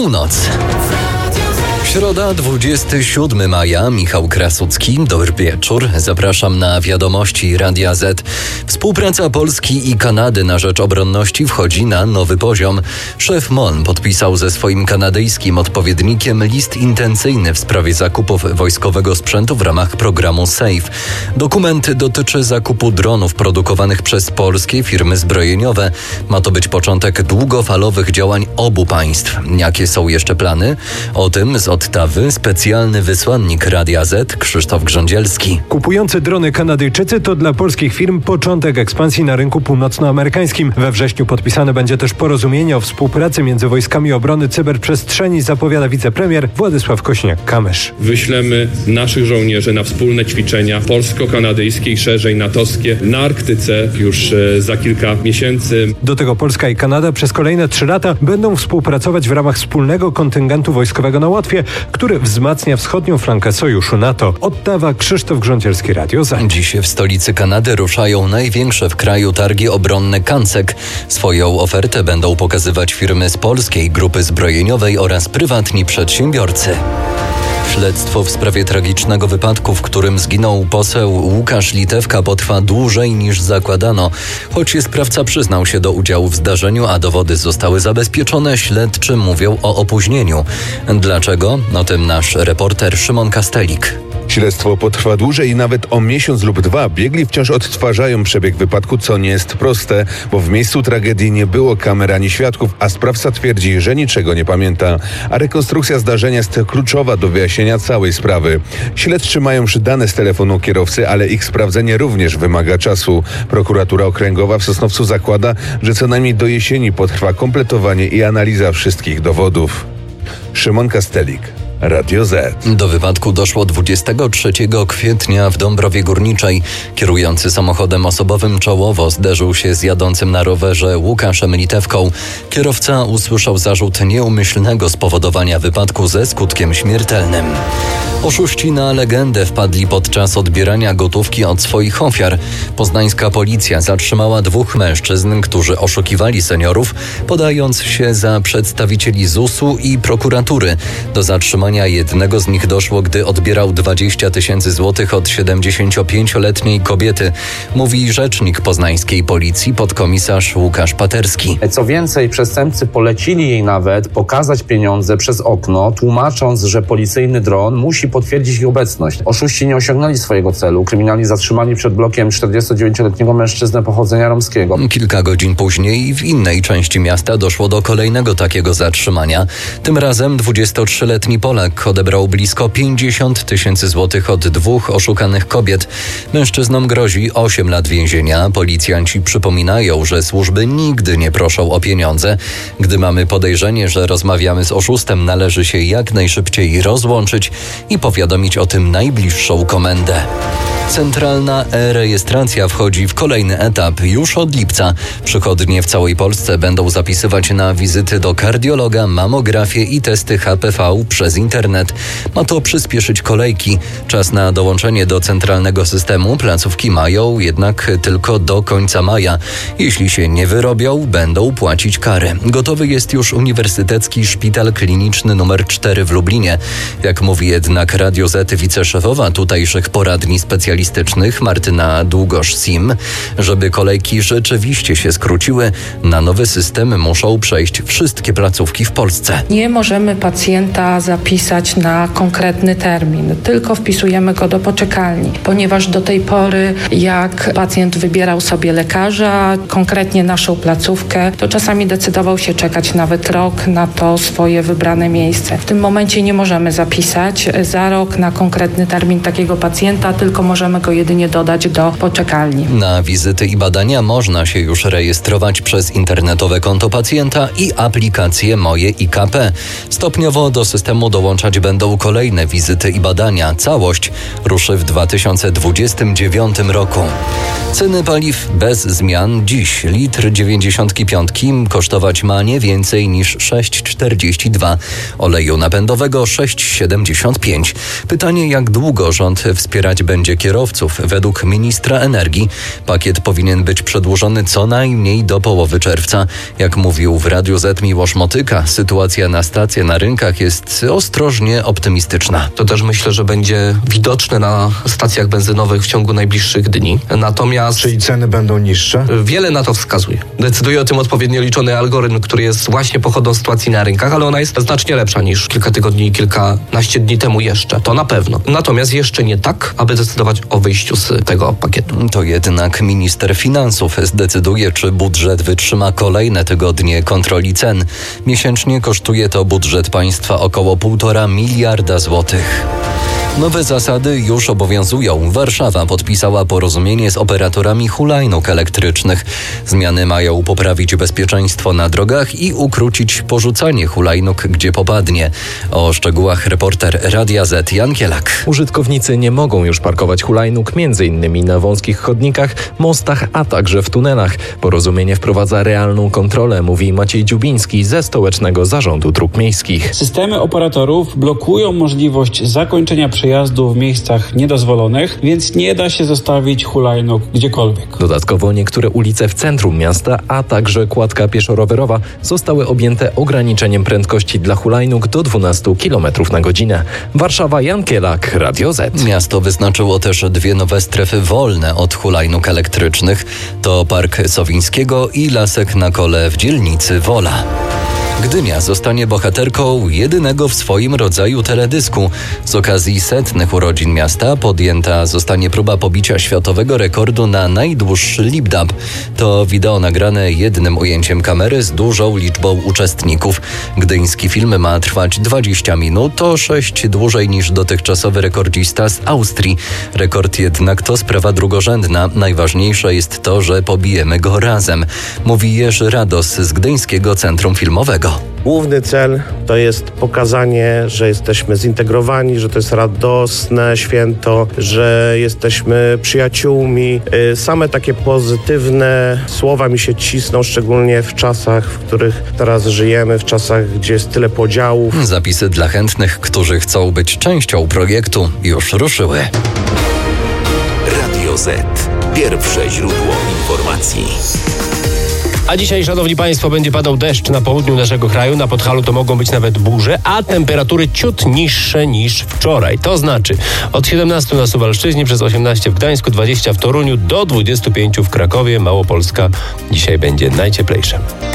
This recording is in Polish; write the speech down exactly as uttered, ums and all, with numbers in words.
Północ. Środa, dwudziestego siódmego maja. Michał Krasucki. Dobry wieczór. Zapraszam na wiadomości Radia Z. Współpraca Polski i Kanady na rzecz obronności wchodzi na nowy poziom. Szef M O N podpisał ze swoim kanadyjskim odpowiednikiem list intencyjny w sprawie zakupów wojskowego sprzętu w ramach programu SAFE. Dokument dotyczy zakupu dronów produkowanych przez polskie firmy zbrojeniowe. Ma to być początek długofalowych działań obu państw. Jakie są jeszcze plany? O tym z Ottawy specjalny wysłannik Radia Z Krzysztof Grządzielski. Kupujący drony Kanadyjczycy to dla polskich firm początek ekspansji na rynku północnoamerykańskim. We wrześniu podpisane będzie też porozumienie o współpracy między Wojskami Obrony Cyberprzestrzeni, zapowiada wicepremier Władysław Kośniak-Kamysz. Wyślemy naszych żołnierzy na wspólne ćwiczenia polsko-kanadyjskie i szerzej natowskie na Arktyce już e, za kilka miesięcy. Do tego Polska i Kanada przez kolejne trzy lata będą współpracować w ramach wspólnego kontyngentu wojskowego na Łotwie, który wzmacnia wschodnią flankę sojuszu NATO. Ottawa, Krzysztof Grządzielski, Radio Z. Dziś w stolicy Kanady ruszają największe w kraju targi obronne Cancek. Swoją ofertę będą pokazywać firmy z polskiej grupy zbrojeniowej oraz prywatni przedsiębiorcy. Śledztwo w sprawie tragicznego wypadku, w którym zginął poseł Łukasz Litewka, potrwa dłużej niż zakładano. Choć sprawca przyznał się do udziału w zdarzeniu, a dowody zostały zabezpieczone, śledczy mówią o opóźnieniu. Dlaczego? O tym nasz reporter Szymon Kastelik. Śledztwo potrwa dłużej i nawet o miesiąc lub dwa. Biegli wciąż odtwarzają przebieg wypadku, co nie jest proste, bo w miejscu tragedii nie było kamer ani świadków, a sprawca twierdzi, że niczego nie pamięta. A rekonstrukcja zdarzenia jest kluczowa do wyjaśnienia całej sprawy. Śledczy mają już dane z telefonu kierowcy, ale ich sprawdzenie również wymaga czasu. Prokuratura Okręgowa w Sosnowcu zakłada, że co najmniej do jesieni potrwa kompletowanie i analiza wszystkich dowodów. Szymon Kastelik, Radio Z. Do wypadku doszło dwudziestego trzeciego kwietnia w Dąbrowie Górniczej. Kierujący samochodem osobowym czołowo zderzył się z jadącym na rowerze Łukaszem Litewką. Kierowca usłyszał zarzut nieumyślnego spowodowania wypadku ze skutkiem śmiertelnym. Oszuści na legendę wpadli podczas odbierania gotówki od swoich ofiar. Poznańska policja zatrzymała dwóch mężczyzn, którzy oszukiwali seniorów, podając się za przedstawicieli zusu i prokuratury. Do zatrzymania jednego z nich doszło, gdy odbierał dwadzieścia tysięcy złotych od siedemdziesięciopięcioletniej kobiety, mówi rzecznik poznańskiej policji podkomisarz Łukasz Paterski. Co więcej, przestępcy polecili jej nawet pokazać pieniądze przez okno, tłumacząc, że policyjny dron musi potwierdzić ich obecność. Oszuści nie osiągnęli swojego celu. Kryminalni zatrzymali przed blokiem czterdziestodziewięcioletniego mężczyznę pochodzenia romskiego. Kilka godzin później w innej części miasta doszło do kolejnego takiego zatrzymania. Tym razem dwudziestotrzyletni Polak odebrał blisko pięćdziesiąt tysięcy złotych od dwóch oszukanych kobiet. Mężczyznom grozi osiem lat więzienia. Policjanci przypominają, że służby nigdy nie proszą o pieniądze. Gdy mamy podejrzenie, że rozmawiamy z oszustem, należy się jak najszybciej rozłączyć i powiadomić o tym najbliższą komendę. Centralna e-rejestracja wchodzi w kolejny etap. Już od lipca przychodnie w całej Polsce będą zapisywać na wizyty do kardiologa, mamografię i testy H P V przez internet. Ma to przyspieszyć kolejki. Czas na dołączenie do centralnego systemu placówki mają jednak tylko do końca maja. Jeśli się nie wyrobią, będą płacić karę. Gotowy jest już Uniwersytecki Szpital Kliniczny numer cztery w Lublinie. Jak mówi jednak Radio Z wiceszefowa tutejszych poradni specjalistycznych Martyna Długosz-Sim, żeby kolejki rzeczywiście się skróciły, na nowy system muszą przejść wszystkie placówki w Polsce. Nie możemy pacjenta zapisać na konkretny termin, tylko wpisujemy go do poczekalni, ponieważ do tej pory jak pacjent wybierał sobie lekarza, konkretnie naszą placówkę, to czasami decydował się czekać nawet rok na to swoje wybrane miejsce. W tym momencie nie możemy zapisać za rok na konkretny termin takiego pacjenta, tylko możemy go jedynie dodać do poczekalni. Na wizyty i badania można się już rejestrować przez internetowe konto pacjenta i aplikację Moje I K P. Stopniowo do systemu dołączać będą kolejne wizyty i badania. Całość ruszy w dwa tysiące dwudziestym dziewiątym roku. Ceny paliw bez zmian. Dziś litr dziewięćdziesiątki piątki kosztować ma nie więcej niż sześć czterdzieści dwa. Oleju napędowego sześć siedemdziesiąt pięć. Pytanie, jak długo rząd wspierać będzie kierowców surowców. Według ministra energii pakiet powinien być przedłużony co najmniej do połowy czerwca. Jak mówił w Radiu Z Miłosz Motyka, sytuacja na stacjach, na rynkach jest ostrożnie optymistyczna. To też myślę, że będzie widoczne na stacjach benzynowych w ciągu najbliższych dni. Natomiast... Czyli ceny będą niższe? Wiele na to wskazuje. Decyduje o tym odpowiednio liczony algorytm, który jest właśnie pochodną sytuacji na rynkach, ale ona jest znacznie lepsza niż kilka tygodni, kilkanaście dni temu jeszcze. To na pewno. Natomiast jeszcze nie tak, aby decydować o wyjściu z tego pakietu. To jednak minister finansów zdecyduje, czy budżet wytrzyma kolejne tygodnie kontroli cen. Miesięcznie kosztuje to budżet państwa około półtora miliarda złotych. Nowe zasady już obowiązują. Warszawa podpisała porozumienie z operatorami hulajnóg elektrycznych. Zmiany mają poprawić bezpieczeństwo na drogach i ukrócić porzucanie hulajnóg, gdzie popadnie. O szczegółach reporter Radia Z Jan Kielak. Użytkownicy nie mogą już parkować hulajnóg między innymi na wąskich chodnikach, mostach, a także w tunelach. Porozumienie wprowadza realną kontrolę, mówi Maciej Dziubiński ze Stołecznego Zarządu Dróg Miejskich. Systemy operatorów blokują możliwość zakończenia przejazdu w miejscach niedozwolonych, więc nie da się zostawić hulajnóg gdziekolwiek. Dodatkowo niektóre ulice w centrum miasta, a także kładka pieszo-rowerowa zostały objęte ograniczeniem prędkości dla hulajnóg do dwanaście kilometrów na godzinę. Warszawa, Jan Kielak, Radio Z. Miasto wyznaczyło też dwie nowe strefy wolne od hulajnóg elektrycznych. To Park Sowińskiego i Lasek na Kole w dzielnicy Wola. Gdynia zostanie bohaterką jedynego w swoim rodzaju teledysku. Z okazji setnych urodzin miasta podjęta zostanie próba pobicia światowego rekordu na najdłuższy lip-dub. To wideo nagrane jednym ujęciem kamery z dużą liczbą uczestników. Gdyński film ma trwać dwadzieścia minut, to sześć dłużej niż dotychczasowy rekordzista z Austrii. Rekord jednak to sprawa drugorzędna. Najważniejsze jest to, że pobijemy go razem, mówi Jerzy Rados z Gdyńskiego Centrum Filmowego. Główny cel to jest pokazanie, że jesteśmy zintegrowani, że to jest radosne święto, że jesteśmy przyjaciółmi. Same takie pozytywne słowa mi się cisną, szczególnie w czasach, w których teraz żyjemy, w czasach, gdzie jest tyle podziałów. Zapisy dla chętnych, którzy chcą być częścią projektu, już ruszyły. Radio Z. Pierwsze źródło informacji. A dzisiaj, szanowni państwo, będzie padał deszcz na południu naszego kraju. Na Podhalu to mogą być nawet burze, a temperatury ciut niższe niż wczoraj. To znaczy od siedemnastu na Suwalszczyźnie, przez osiemnaście w Gdańsku, dwadzieścia w Toruniu, do dwudziestu pięciu w Krakowie. Małopolska dzisiaj będzie najcieplejsza.